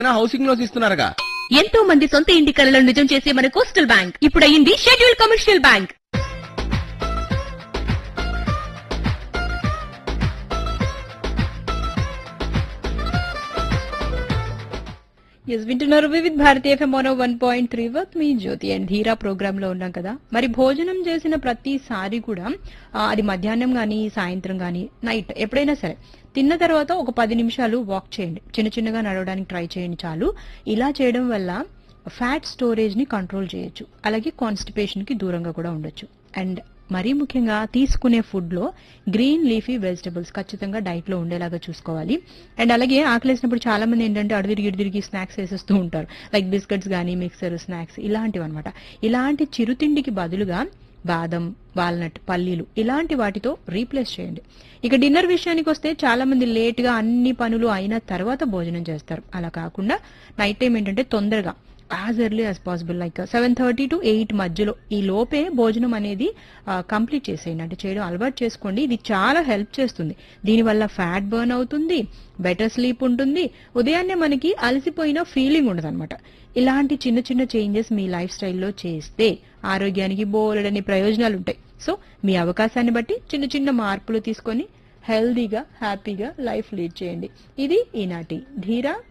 Housing loans ఇస్తున్నారుగా. ఎంతో మంది సొంత ఇంటి కలను నిజం చేసే మన కోస్టల్ బ్యాంక్ ఇప్పుడు అయింది షెడ్యూల్ కమర్షియల్ బ్యాంక్. వింటున్నారు వివిధ భారతీయ FM 101.3 with me Jyothi and ధీరా ప్రోగ్రామ్ లో ఉన్నాం కదా. మరి భోజనం చేసిన ప్రతిసారి కూడా అది మధ్యాహ్నం గానీ సాయంత్రం గానీ నైట్ ఎప్పుడైనా సరే తిన్న తర్వాత ఒక 10 నిమిషాలు వాక్ చేయండి, చిన్నగా నడవడానికి ట్రై చేయండి చాలు. ఇలా చేయడం వల్ల ఫ్యాట్ స్టోరేజ్ ని కంట్రోల్ చేయొచ్చు, అలాగే కాన్స్టిపేషన్ కి దూరంగా కూడా ఉండొచ్చు. అండ్ మరీ ముఖ్యంగా తీసుకునే ఫుడ్ లో గ్రీన్ లీఫీ వెజిటబుల్స్ ఖచ్చితంగా డైట్ లో ఉండేలాగా చూసుకోవాలి. అండ్ అలాగే ఆకలేసినప్పుడు చాలా మంది ఏంటంటే అడిదిరిగి స్నాక్స్ వేసేస్తూ ఉంటారు, లైక్ బిస్కెట్స్ గానీ మిక్సర్ స్నాక్స్ ఇలాంటివి అనమాట. ఇలాంటి చిరుతిండికి బదులుగా బాదం, వాల్నట్, పల్లీలు ఇలాంటి వాటితో రీప్లేస్ చేయండి. ఇక డిన్నర్ విషయానికి వస్తే చాలా మంది లేట్ గా అన్ని పనులు అయిన తర్వాత భోజనం చేస్తారు. అలా కాకుండా నైట్ టైం ఏంటంటే తొందరగా as early as possible, like 7:30 to 8 మధ్యలో ఈ లోపే భోజనం అనేది కంప్లీట్ చేసేయండి, అంటే చేయడం అలవాటు చేసుకోండి. ఇది చాలా హెల్ప్ చేస్తుంది. దీనివల్ల ఫ్యాట్ బర్న్ అవుతుంది, బెటర్ స్లీప్ ఉంటుంది, ఉదయాన్నే మనకి అలసిపోయిన ఫీలింగ్ ఉండదు అనమాట. ఇలాంటి చిన్న చేంజెస్ మీ లైఫ్ స్టైల్లో చేస్తే ఆరోగ్యానికి బోలెడని ప్రయోజనాలు ఉంటాయి. సో మీ అవకాశాన్ని బట్టి చిన్న మార్పులు తీసుకొని హెల్దీగా హ్యాపీగా లైఫ్ లీడ్ చేయండి. ఇది ఈనాటి ధీరా